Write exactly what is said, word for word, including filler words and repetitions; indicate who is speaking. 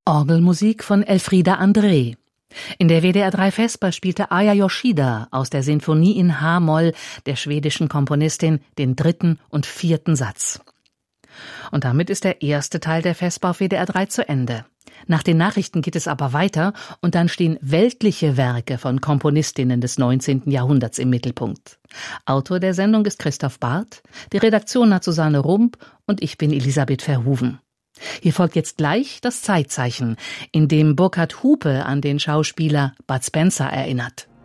Speaker 1: Orgelmusik von Elfriede André. In der W D R drei Vesper spielte Aya Yoshida aus der Sinfonie in H-Moll der schwedischen Komponistin den dritten und vierten Satz. Und damit ist der erste Teil der Vesper auf W D R drei zu Ende. Nach den Nachrichten geht es aber weiter und dann stehen weltliche Werke von Komponistinnen des neunzehnten Jahrhunderts im Mittelpunkt. Autor der Sendung ist Christoph Barth, die Redaktion hat Susanne Rump und ich bin Elisabeth Verhoeven. Hier folgt jetzt gleich das Zeitzeichen, in dem Burkhard Hupe an den Schauspieler Bud Spencer erinnert.